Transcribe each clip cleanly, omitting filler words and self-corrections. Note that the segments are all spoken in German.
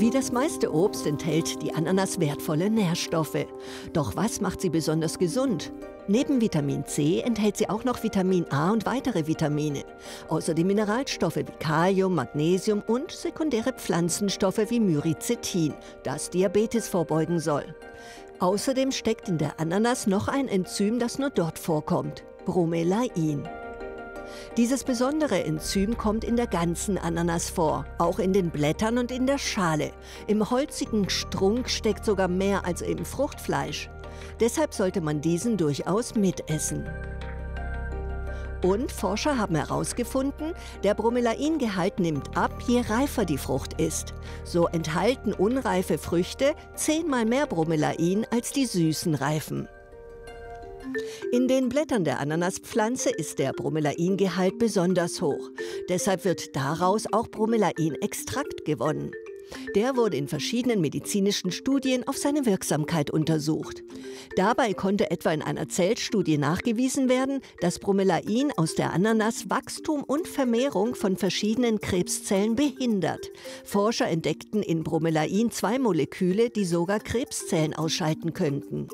Wie das meiste Obst enthält die Ananas wertvolle Nährstoffe. Doch was macht sie besonders gesund? Neben Vitamin C enthält sie auch noch Vitamin A und weitere Vitamine. Außerdem Mineralstoffe wie Kalium, Magnesium und sekundäre Pflanzenstoffe wie Myricetin, das Diabetes vorbeugen soll. Außerdem steckt in der Ananas noch ein Enzym, das nur dort vorkommt: Bromelain. Dieses besondere Enzym kommt in der ganzen Ananas vor, auch in den Blättern und in der Schale. Im holzigen Strunk steckt sogar mehr als im Fruchtfleisch. Deshalb sollte man diesen durchaus mitessen. Und Forscher haben herausgefunden, der Bromelaingehalt nimmt ab, je reifer die Frucht ist. So enthalten unreife Früchte 10-mal mehr Bromelain als die süßen Reifen. In den Blättern der Ananaspflanze ist der Bromelaingehalt besonders hoch. Deshalb wird daraus auch Bromelainextrakt gewonnen. Der wurde in verschiedenen medizinischen Studien auf seine Wirksamkeit untersucht. Dabei konnte etwa in einer Zellstudie nachgewiesen werden, dass Bromelain aus der Ananas Wachstum und Vermehrung von verschiedenen Krebszellen behindert. Forscher entdeckten in Bromelain 2 Moleküle, die sogar Krebszellen ausschalten könnten.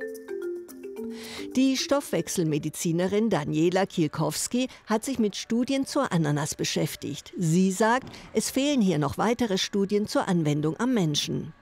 Die Stoffwechselmedizinerin Daniela Kielkowski hat sich mit Studien zur Ananas beschäftigt. Sie sagt, es fehlen hier noch weitere Studien zur Anwendung am Menschen.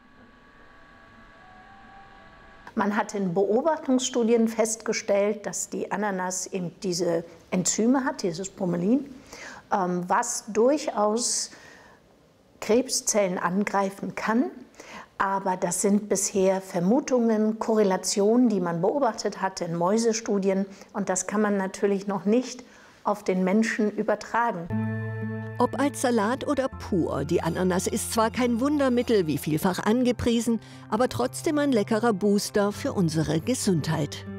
Man hat in Beobachtungsstudien festgestellt, dass die Ananas eben diese Enzyme hat, dieses Bromelain, was durchaus Krebszellen angreifen kann. Aber das sind bisher Vermutungen, Korrelationen, die man beobachtet hat in Mäusestudien. Und das kann man natürlich noch nicht auf den Menschen übertragen. Ob als Salat oder pur, die Ananas ist zwar kein Wundermittel, wie vielfach angepriesen, aber trotzdem ein leckerer Booster für unsere Gesundheit.